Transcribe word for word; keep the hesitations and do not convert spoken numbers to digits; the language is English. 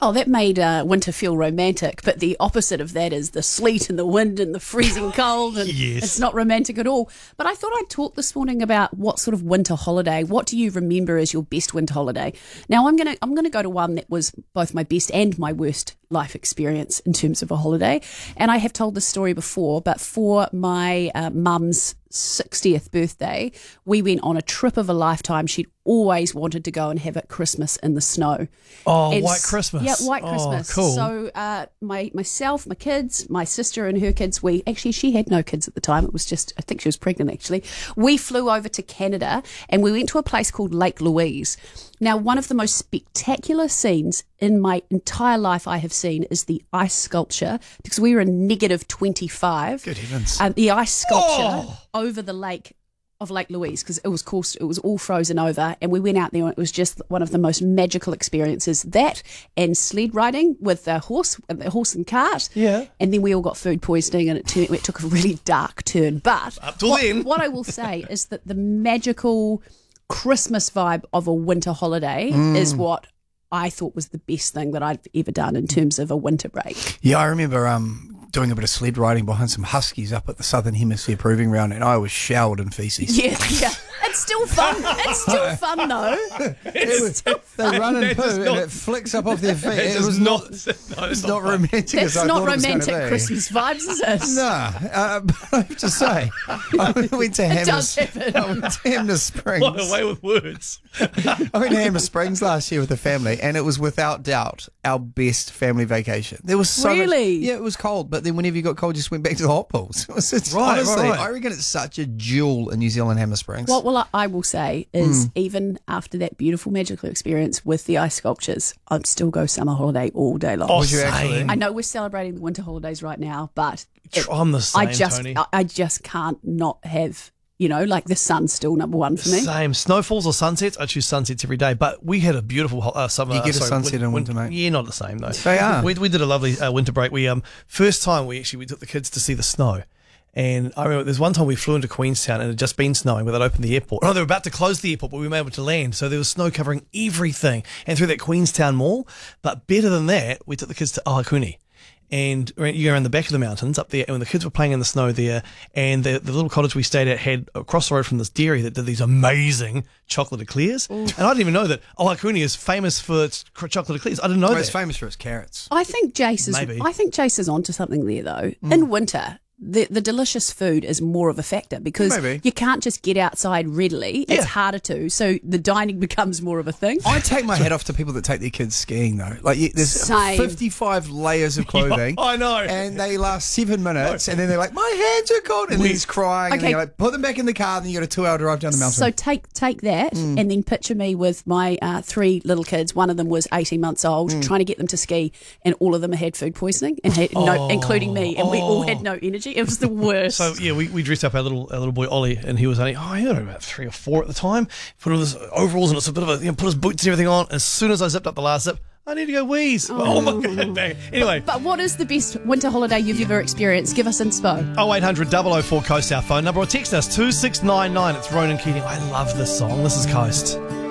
Oh, that made uh, winter feel romantic, but the opposite of that is the sleet and the wind and the freezing cold, and Yes. it's not romantic at all. But I thought I'd talk this morning about what sort of winter holiday, what do you remember as your best winter holiday? Now, I'm going to I'm gonna go to one that was both my best and my worst life experience in terms of a holiday. And I have told this story before, but for my uh, mum's sixtieth birthday, we went on a trip of a lifetime. She'd always wanted to go and have it Christmas in the snow. Oh, And White s- Christmas. Yeah, White Oh, Christmas. cool. So uh, my myself, my kids, my sister and her kids, we actually, she had no kids at the time. It was just, I think she was pregnant actually. We flew over to Canada and we went to a place called Lake Louise. Now, one of the most spectacular scenes in my entire life I have seen is the ice sculpture, because we were in negative twenty-five. Good heavens. Um, the ice sculpture Oh. over the lake of Lake Louise, because it was course, it was all frozen over, and we went out there and it was just one of the most magical experiences. That and sled riding with the horse, the horse and cart. Yeah. And then we all got food poisoning, and it, turned, it took a really dark turn. But Up till what, then. what I will say is that the magical Christmas vibe of a winter holiday Mm. is what I thought was the best thing that I've ever done in terms of a winter break. Yeah, I remember um, doing a bit of sled riding behind some huskies up at the Southern Hemisphere Proving Ground, and I was showered in feces. Yeah, yeah. It's still fun. It's still fun though. It was, they run and That poo, does and not- it flicks up off their feet. That It does was not, no, it's it's not romantic as That's I not thought it was romantic gonna be. Christmas vibes, is it? No, uh, but I have to say, I went to Hammer, does happen. I went to Hammer Springs. What a way with words. I went to Hammer Springs last year with the family, and it was without doubt our best family vacation. There was so Really? much, yeah, it was cold, but then whenever you got cold, you just went back to the hot pools. It was it's, Right, honestly, right. I reckon it's such a jewel in New Zealand, Hammer Springs. What well, I will say is, Mm. even after that beautiful magical experience with the ice sculptures, I'd still go summer holiday all day long. Oh, Would you same. actually? I know we're celebrating the winter holidays right now, but it- I'm the same, I just, Tony. I, I just can't not have, you know, like the sun's still number one for me. Same. Snowfalls or sunsets? I choose sunsets every day. But we had a beautiful ho- uh, summer. You get a sorry, sunset win- in winter, mate. Yeah, not the same though. They are. We, we did a lovely uh, winter break. We um first time we actually we took the kids to see the snow. And I remember there's one time we flew into Queenstown and it had just been snowing, but they'd opened the airport. Oh, they were about to close the airport, but we were able to land. So there was snow covering everything and through that Queenstown mall. But better than that, we took the kids to Ohakuni. And you go around the back of the mountains up there, and when the kids were playing in the snow there, and the, the little cottage we stayed at had across the road from this dairy that did these amazing chocolate eclairs. And I didn't even know that Ohakuni is famous for its cr- chocolate eclairs. I didn't know Well, that. it's famous for its carrots. I think Jace is. Maybe. I think Jace is onto something there, though. In winter, the the delicious food is more of a factor because Maybe. you can't just get outside readily. Yeah. It's harder to, so the dining becomes more of a thing. I take my hat off to people that take their kids skiing, though. Like, you, there's Same. fifty-five layers of clothing. I know. And they last seven minutes, and then they're like, my hands are cold. And then he's crying. And Okay. then you're like, put them back in the car, and then you got a two hour drive down the mountain. So take take that and then picture me with my uh, three little kids. One of them was eighteen months old, trying to get them to ski, and all of them had food poisoning, and had no, including me, and we all had no energy. It was the worst. So yeah, we, we dressed up our little our little boy Ollie, and he was only oh he was about three or four at the time. Put all his overalls and it's a bit of a you know, put his boots and everything on. As soon as I zipped up the last zip, I need to go wheeze. Oh, my god! Bang. Anyway, But what is the best winter holiday you've ever experienced? Give us inspo. oh eight hundred double oh four Coast our phone number or text us two six nine nine. It's Ronan Keating. I love this song. This is Coast.